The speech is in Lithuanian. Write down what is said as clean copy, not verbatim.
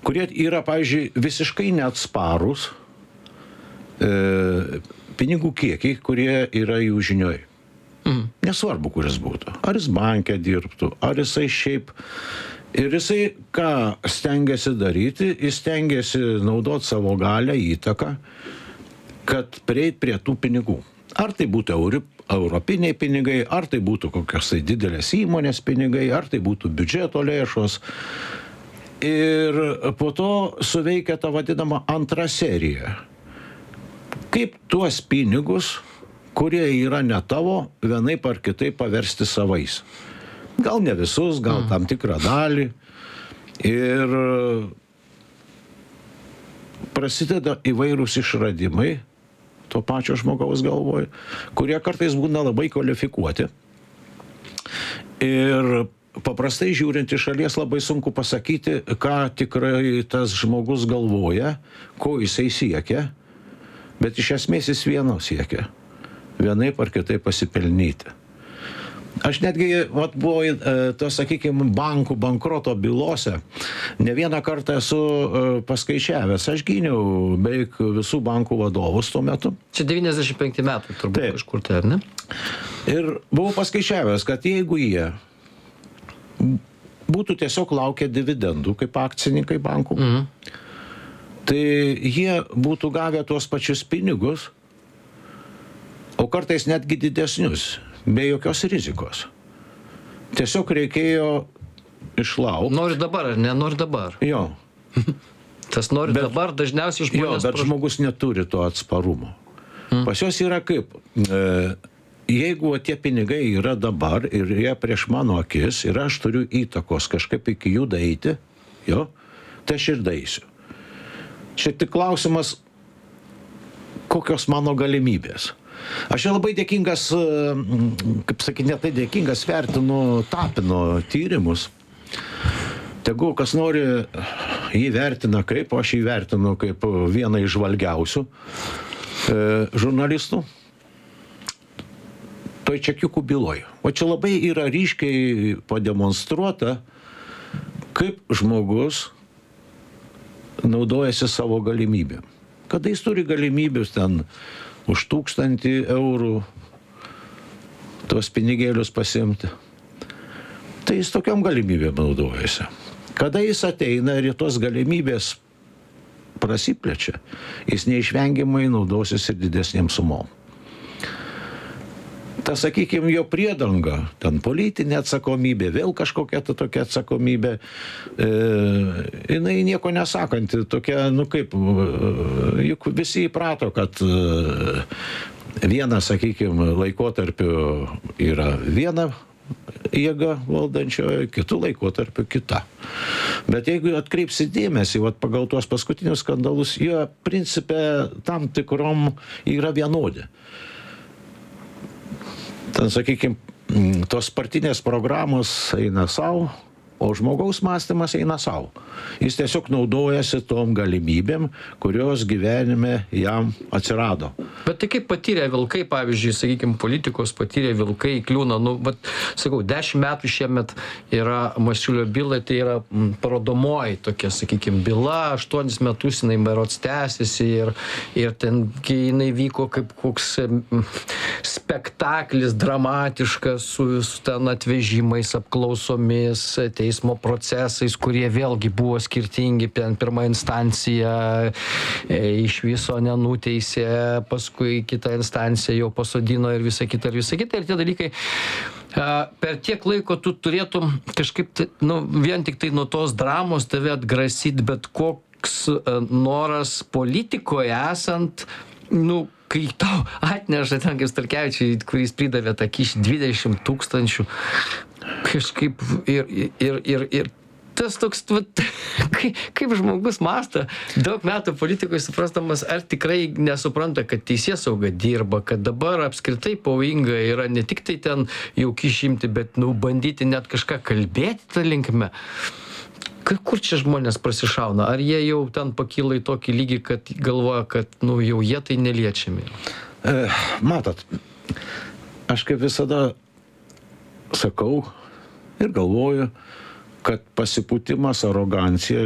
kurie yra, pavyzdžiui, visiškai neatsparūs pinigų kiekiai, kurie yra jų žinioj. Nesvarbu, kuris būtų. Ar jis banke dirbtų, ar jisai šiaip. Ir jisai, ką stengiasi daryti, jis stengiasi naudoti savo galę, įtaką, kad prieit prie tų pinigų. Ar tai būtų europiniai pinigai, ar tai būtų kokios tai didelės įmonės pinigai, ar tai būtų biudžeto lėšos. Ir po to suveikia ta vadinama antra serija. Kaip tuos pinigus, kurie yra ne tavo, vienaip ar kitaip paversti savais. Gal ne visus, gal tam tikrą dalį. Ir prasideda įvairūs išradimai to pačio žmogaus galvoj, kurie kartais būna labai kvalifikuoti. Ir paprastai žiūrint iš šalies labai sunku pasakyti, ką tikrai tas žmogus galvoja, ko jisai siekia, bet iš esmės jis vieno siekia. Vienaip ar kitaip pasipelnyti. Aš netgi, buvo to, sakykime, bankų bankroto bylose, ne vieną kartą esu paskaičiavęs. Aš gyniau beveik visų bankų vadovus tuo metu. Čia 95 metų turbūt kažkur tai, ar ne? Ir buvau paskaičiavęs, kad jeigu jie būtų tiesiog laukę dividendų kaip akcininkai bankų, tai jie būtų gavę tuos pačius pinigus, o kartais netgi didesnius, be jokios rizikos. Tiesiog reikėjo išlaukti. Nori dabar, ar ne? Nori dabar. Jo. Tas nori dabar dažniausiai žmonės... Jo, bet žmogus neturi to atsparumo. Pas juos yra kaip, jeigu tie pinigai yra dabar ir jie prieš mano akis ir aš turiu įtakos kažkaip iki jų daeiti, jo, tai aš ir daeisiu. Čia tik klausimas, kokios mano galimybės. Aš labai dėkingas, kaip sakyti, ne tai dėkingas, vertinu Tapino tyrimus. Tegu kas nori, jį vertina kaip, aš jį vertinu kaip vieną iš žvalgiausių žurnalistų. Toj čekiukų byloj. O čia labai yra ryškiai pademonstruota, kaip žmogus naudojasi savo galimybėm. Kada jis turi galimybės ten už 1000 eurų tuos pinigėlius pasimti, tai jis tokiom galimybėm naudojasi. Kada jis ateina ir tos galimybės prasiplečia, jis neišvengiamai naudosis ir didesnėm sumom. Ta, sakykime, jo priedanga, ten politinė atsakomybė, vėl kažkokia tokia atsakomybė, jinai nieko nesakanti, tokia, nu kaip, juk visi įprato, kad viena, sakykime, laikotarpiu yra viena jėga valdančioji, kitų laikotarpiu kita. Bet jeigu atkreipsi dėmesį, pagal tuos paskutinius skandalus, jie principe tam tikrom yra vienodi. Ten, sakykime, tos partinės programos eina savo, o žmogaus mąstymas eina savo. Jis tiesiog naudojasi tom galimybėm, kurios gyvenime jam atsirado. Bet tai kaip patyrė vilkai, pavyzdžiui, sakykime, politikos patyrė vilkai kliūna, sakau, 10 metų šiemet yra Masiulio byla, tai yra parodomoji tokia, sakykime, byla, 8 metus jinai berods tęsiasi ir ten, kai jinai vyko kaip koks spektaklis dramatiškas su ten atvežimais, apklausomis, teismo procesais, kurie vėlgi buvo skirtingi, pirma instancija iš viso nenuteisė, paskui kita instancija jau pasodino ir visa kita. Ir tie dalykai, per tiek laiko tu turėtum kažkaip, vien tik tai nuo tos dramos tave atgrasyti, bet koks noras politikoje esant, kai tau atneša ten, kaip Starkevičiui, kuris pridavė tą kyšį 20 000, kažkaip ir tas toks, kaip žmogus mąsto, daug metų politikoje suprastamas, ar tikrai nesupranta, kad teisėsauga dirba, kad dabar apskritai pavojinga yra ne tik tai ten jau kyšimti, bet bandyti net kažką kalbėti tą linkme. Kur čia žmonės prasišauna? Ar jie jau ten pakyla į tokį lygį, kad galvoja, kad jau jie tai neliečiami? Matot, aš kaip visada sakau ir galvoju, kad pasipūtimas, arogancija